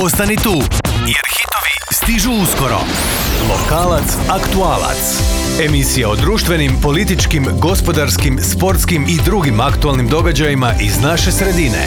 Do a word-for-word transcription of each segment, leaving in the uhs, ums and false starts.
Ostani tu, jer hitovi stižu uskoro. Lokalac aktualac. Emisija o društvenim, političkim, gospodarskim, sportskim i drugim aktualnim događajima iz naše sredine.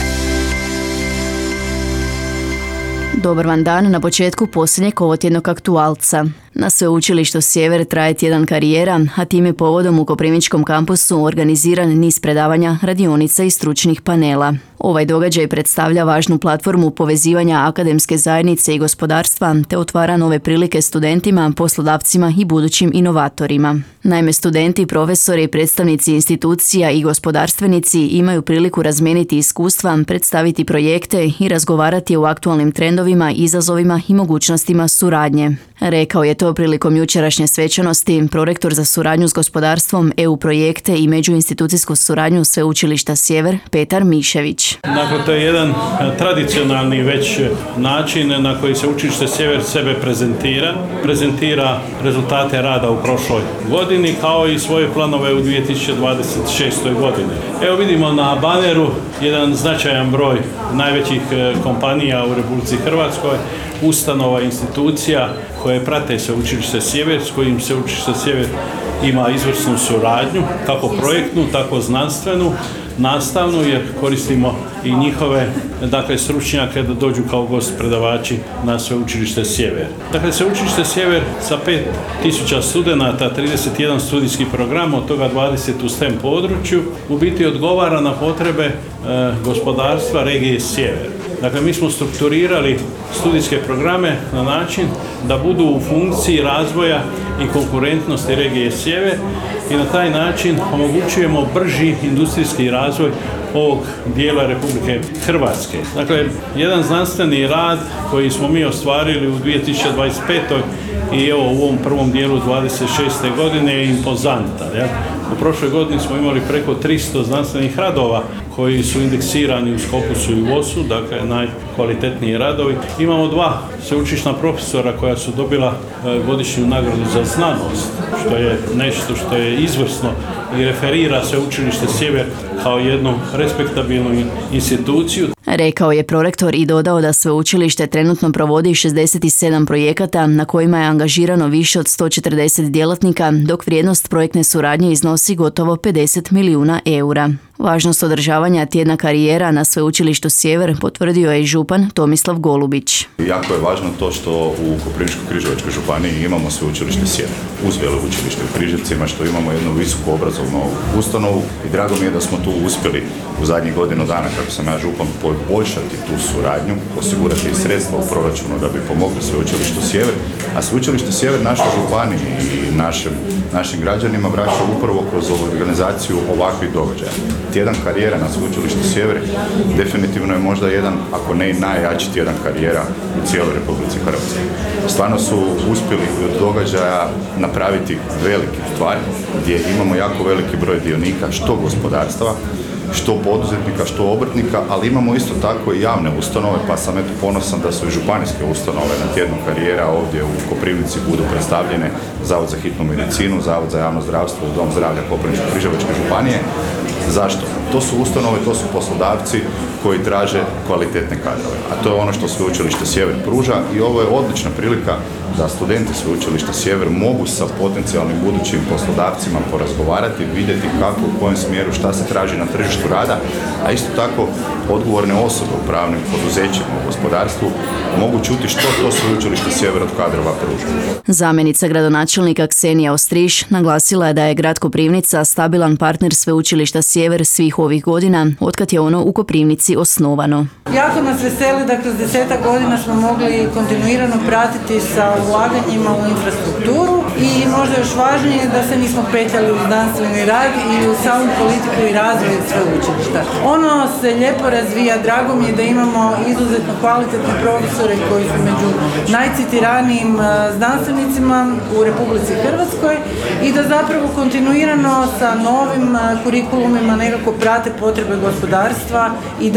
Dobar vam dan na početku posljednjeg ovotjednog aktualca. Na Sveučilištu Sjever traje tjedan karijera, a time povodom u Koprivničkom kampusu organiziran niz predavanja, radionica i stručnih panela. Ovaj događaj predstavlja važnu platformu povezivanja akademske zajednice i gospodarstva, te otvara nove prilike studentima, poslodavcima i budućim inovatorima. Naime, studenti, profesori, predstavnici institucija i gospodarstvenici imaju priliku razmijeniti iskustva, predstaviti projekte i razgovarati o aktualnim trendovima, izazovima i mogućnostima suradnje. Rekao je to prilikom jučerašnje svečanosti prorektor za suradnju s gospodarstvom, E U projekte i međuinstitucijsku suradnju Sveučilišta Sjever Petar Mišević. Dakle, to je jedan tradicionalni već način na koji se Učilište Sjever sebe prezentira. Prezentira rezultate rada u prošloj godini kao i svoje planove u dvije tisuće dvadeset šestoj godini. Evo vidimo na baneru jedan značajan broj najvećih kompanija u Republici Hrvatskoj, ustanova, institucija koje prate Sveučilište Sjever, s kojim Sveučilište Sjever ima izvrsnu suradnju, kako projektnu, tako znanstvenu, nastavnu, jer koristimo i njihove, dakle, stručnjake da dođu kao gost predavači na Sveučilište Sjever. Dakle, Sveučilište Sjever sa pet tisuća studenata, trideset jedan studijski program, od toga dvadeset u STEM području, u biti odgovara na potrebe e, gospodarstva regije Sjever. Dakle, mi smo strukturirali studijske programe na način da budu u funkciji razvoja i konkurentnosti regije Sjever i na taj način omogućujemo brži industrijski razvoj ovog dijela Republike Hrvatske. Dakle, jedan znanstveni rad koji smo mi ostvarili u dvije tisuće dvadeset petoj i evo u ovom prvom dijelu dvadeset šeste godine je impozantan. Ja? U prošloj godini smo imali preko tristo znanstvenih radova koji su indeksirani u Skopusu i u Osu, dakle najkvalitetniji radovi. Imamo dva sveučilišna profesora koja su dobila godišnju nagradu za znanost, što je nešto što je izvrsno i referira Sveučilište Sjever kao jednu respektabilnu instituciju. Rekao je prorektor i dodao da sveučilište trenutno provodi šezdeset sedam projekata na kojima je angažirano više od sto četrdeset djelatnika, dok vrijednost projektne suradnje iznosi gotovo pedeset milijuna eura. Važnost održavanja tjedna karijera na Sveučilištu Sjever potvrdio je i župan Tomislav Golubić. Jako je važno to što u Koprivničko-križevačkoj županiji imamo Sveučilište Sjever uz veleučilište u Križevcima, što imamo jednu visoku obrazovnu ustanovu i drago mi je da smo tu uspjeli u zadnjih godinu dana, kako sam ja župan, poboljšati tu suradnju, osigurati i sredstva u proračunu da bi pomogli Sveučilištu Sjever, a Sveučilište Sjever našoj županiji i našim, našim građanima vraća upravo kroz organizaciju ovakvih događaja. Tjedan karijera na Sveučilištu Sjever definitivno je možda jedan, ako ne i najjači tjedan karijera u cijeloj Republici Hrvatskoj. Stvarno su uspjeli od događaja napraviti velike stvari gdje imamo jako veliki broj dionika, što gospodarstva, što poduzetnika, što obrtnika, ali imamo isto tako i javne ustanove, pa sam eto ponosan da su i županijske ustanove na tjednu karijera ovdje u Koprivnici budu predstavljene, Zavod za hitnu medicinu, Zavod za javno zdravstvo, Dom zdravlja Koprivničko-križevačke županije. Zašto? To su ustanove, to su poslodavci koji traže kvalitetne kadrove, a to je ono što Sveučilište Sjever pruža i ovo je odlična prilika da studenti Sveučilišta Sjever mogu sa potencijalnim budućim poslodavcima porazgovarati, vidjeti kako, u kojem smjeru, šta se traži na tržištu rada, a isto tako odgovorne osobe u pravnim poduzećima u gospodarstvu mogu čuti što to Sveučilište Sjever od kadrova pruža. Zamjenica gradonačelnika Ksenija Ostriš naglasila je da je grad Koprivnica stabilan partner Sveučilišta Sjever svih ovih godina, otkad je ono u Koprivnici osnovano. Jako nas veseli da kroz desetak godina smo mogli kontinuirano pratiti sa ulaganjima u infrastrukturu i možda još važnije da se nismo petljali u znanstveni rad i u samu politiku i razvoj sveučilišta. Ono se lijepo razvija, drago mi je da imamo izuzetno kvalitetne profesore koji su među najcitiranijim znanstvenicima u Republici Hrvatskoj i da zapravo kontinuirano sa novim kurikulumima nekako prate potrebe gospodarstva i da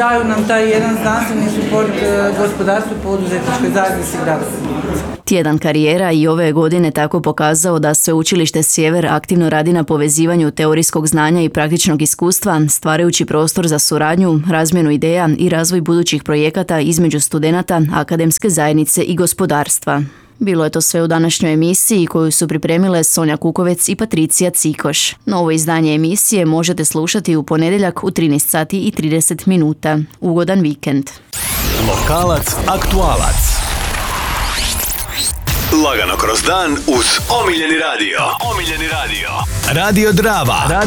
daju nam taj jedan znanstveni suport gospodarstvu poduzetničkoj zajednici grada Koprivnice. Tjedan karijera i ove godine tako pokazao da Sveučilište Sjever aktivno radi na povezivanju teorijskog znanja i praktičnog iskustva, stvarajući prostor za suradnju, razmjenu ideja i razvoj budućih projekata između studenata, akademske zajednice i gospodarstva. Bilo je to sve u današnjoj emisiji koju su pripremile Sonja Kukovec i Patricija Cikoš. Novo izdanje emisije možete slušati u ponedjeljak u trinaest sati i trideset minuta. Ugodan vikend. Lokalac, aktualac. Lagano kroz dan uz omiljeni radio. Omiljeni radio. Radio Drava.